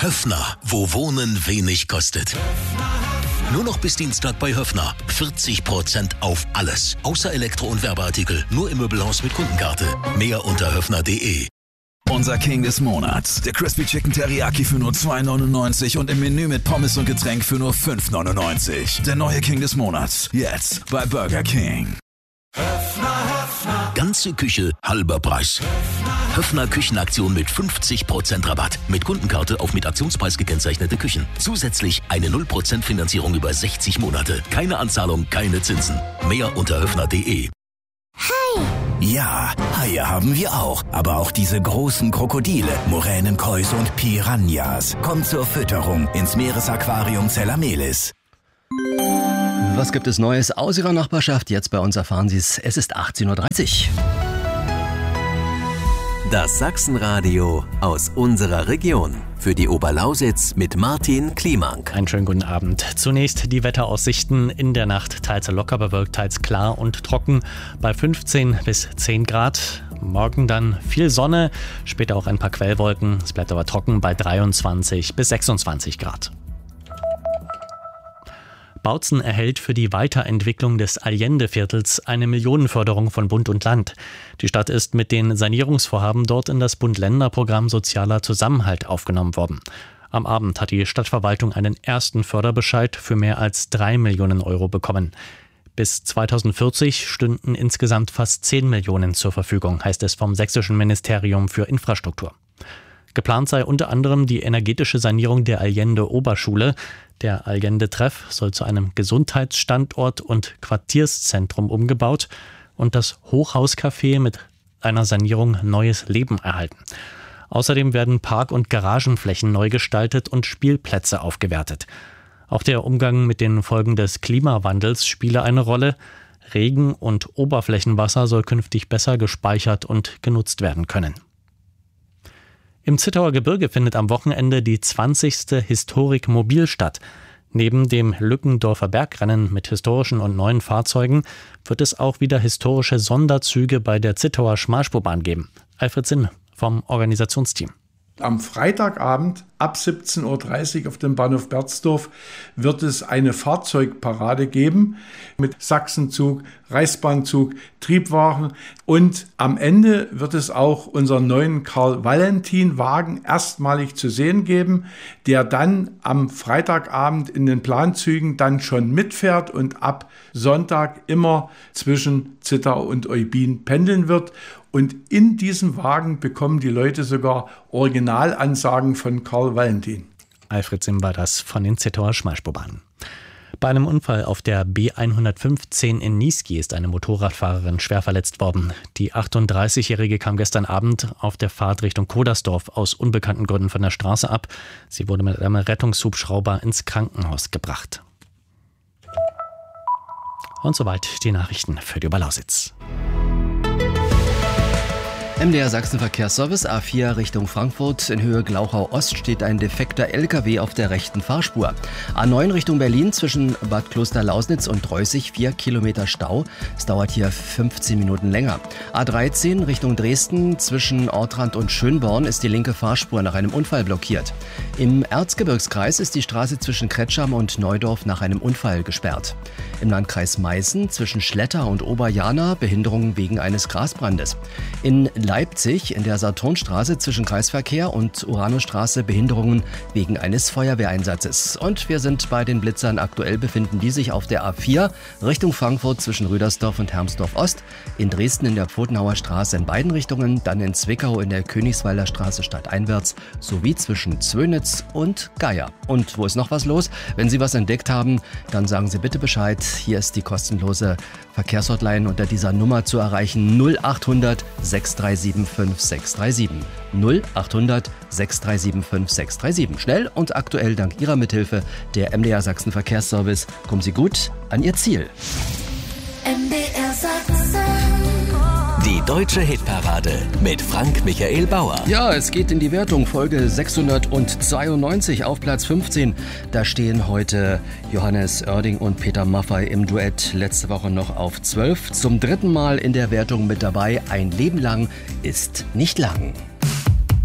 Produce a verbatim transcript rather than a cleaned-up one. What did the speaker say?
Höffner, wo Wohnen wenig kostet. Nur noch bis Dienstag bei Höffner. vierzig Prozent auf alles. Außer Elektro- und Werbeartikel. Nur im Möbelhaus mit Kundenkarte. Mehr unter höffner punkt de. Unser King des Monats. Der Crispy Chicken Teriyaki für nur zwei neunundneunzig und im Menü mit Pommes und Getränk für nur fünf neunundneunzig. Der neue King des Monats. Jetzt bei Burger King. Ganze Küche, halber Preis. Höffner Küchenaktion mit fünfzig Prozent Rabatt. Mit Kundenkarte auf mit Aktionspreis gekennzeichnete Küchen. Zusätzlich eine null Prozent Finanzierung über sechzig Monate. Keine Anzahlung, keine Zinsen. Mehr unter höffner punkt de. Hai! Ja, Haie haben wir auch. Aber auch diese großen Krokodile, Moränenkois und Piranhas. Kommt zur Fütterung ins Meeresaquarium Zellamelis. Was gibt es Neues aus Ihrer Nachbarschaft? Jetzt bei uns erfahren Sie es. Es ist achtzehn Uhr dreißig. Das Sachsenradio aus unserer Region. Für die Oberlausitz mit Martin Kliemank. Einen schönen guten Abend. Zunächst die Wetteraussichten. In der Nacht teils locker bewölkt, teils klar und trocken bei fünfzehn bis zehn Grad. Morgen dann viel Sonne, später auch ein paar Quellwolken. Es bleibt aber trocken bei dreiundzwanzig bis sechsundzwanzig Grad. Bautzen erhält für die Weiterentwicklung des Allende-Viertels eine Millionenförderung von Bund und Land. Die Stadt ist mit den Sanierungsvorhaben dort in das Bund-Länder-Programm Sozialer Zusammenhalt aufgenommen worden. Am Abend hat die Stadtverwaltung einen ersten Förderbescheid für mehr als drei Millionen Euro bekommen. Bis zweitausendvierzig stünden insgesamt fast zehn Millionen zur Verfügung, heißt es vom Sächsischen Ministerium für Infrastruktur. Geplant sei unter anderem die energetische Sanierung der Allende-Oberschule. Der Allende-Treff soll zu einem Gesundheitsstandort und Quartierszentrum umgebaut und das Hochhauscafé mit einer Sanierung neues Leben erhalten. Außerdem werden Park- und Garagenflächen neu gestaltet und Spielplätze aufgewertet. Auch der Umgang mit den Folgen des Klimawandels spiele eine Rolle. Regen- und Oberflächenwasser soll künftig besser gespeichert und genutzt werden können. Im Zittauer Gebirge findet am Wochenende die zwanzigste Historik-Mobil statt. Neben dem Lückendorfer Bergrennen mit historischen und neuen Fahrzeugen wird es auch wieder historische Sonderzüge bei der Zittauer Schmalspurbahn geben. Alfred Sinn vom Organisationsteam. Am Freitagabend ab siebzehn Uhr dreißig auf dem Bahnhof Berzdorf wird es eine Fahrzeugparade geben mit Sachsenzug, Reichsbahnzug, Triebwagen und am Ende wird es auch unseren neuen Karl-Valentin-Wagen erstmalig zu sehen geben, der dann am Freitagabend in den Planzügen dann schon mitfährt und ab Sonntag immer zwischen Zittau und Eubin pendeln wird. Und in diesem Wagen bekommen die Leute sogar Originalansagen von Karl Valentin. Alfred Sim war das von den Zittauer Schmalspurbahnen. Bei einem Unfall auf der B hundertfünfzehn in Niesky ist eine Motorradfahrerin schwer verletzt worden. Die achtunddreißigjährige kam gestern Abend auf der Fahrt Richtung Kodersdorf aus unbekannten Gründen von der Straße ab. Sie wurde mit einem Rettungshubschrauber ins Krankenhaus gebracht. Und soweit die Nachrichten für die Oberlausitz. M D R Sachsenverkehrsservice A vier Richtung Frankfurt. In Höhe Glauchau Ost steht ein defekter L K W auf der rechten Fahrspur. A neun Richtung Berlin zwischen Bad Klosterlausnitz und Dreußig vier Kilometer Stau. Es dauert hier fünfzehn Minuten länger. A dreizehn Richtung Dresden zwischen Ortrand und Schönborn ist die linke Fahrspur nach einem Unfall blockiert. Im Erzgebirgskreis ist die Straße zwischen Kretscham und Neudorf nach einem Unfall gesperrt. Im Landkreis Meißen zwischen Schletter und Oberjana Behinderungen wegen eines Grasbrandes. In Leipzig in der Saturnstraße zwischen Kreisverkehr und Uranusstraße Behinderungen wegen eines Feuerwehreinsatzes. Und wir sind bei den Blitzern. Aktuell befinden die sich auf der A vier Richtung Frankfurt zwischen Rüdersdorf und Hermsdorf Ost, in Dresden in der Pfotenhauer Straße in beiden Richtungen, dann in Zwickau in der Königswalder Straße stadteinwärts sowie zwischen Zwönitz und Geier. Und wo ist noch was los? Wenn Sie was entdeckt haben, dann sagen Sie bitte Bescheid. Hier ist die kostenlose Verkehrshotline unter dieser Nummer zu erreichen: null achthundert sechs drei sieben fünf sechs drei sieben. null achthundert sechs drei sieben fünf sechs drei sieben. Schnell und aktuell dank Ihrer Mithilfe der M D R Sachsen Verkehrsservice. Kommen Sie gut an Ihr Ziel. M D R Sachsen. Die deutsche Hitparade mit Frank Michael Bauer. Ja, es geht in die Wertung. Folge sechshundertzweiundneunzig auf Platz fünfzehn. Da stehen heute Johannes Oerding und Peter Maffay im Duett. Letzte Woche noch auf zwölf. Zum dritten Mal in der Wertung mit dabei. Ein Leben lang ist nicht lang.